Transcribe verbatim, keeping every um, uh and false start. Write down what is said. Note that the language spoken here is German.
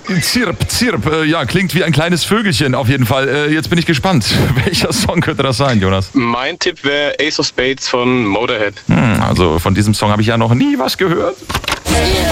Zirp, Zirp, äh, ja, klingt wie ein kleines Vögelchen auf jeden Fall. Äh, jetzt bin ich gespannt. Welcher Song könnte das sein, Jonas? Mein Tipp wäre Ace of Spades von Motorhead. Hm, also von diesem Song habe ich ja noch nie was gehört.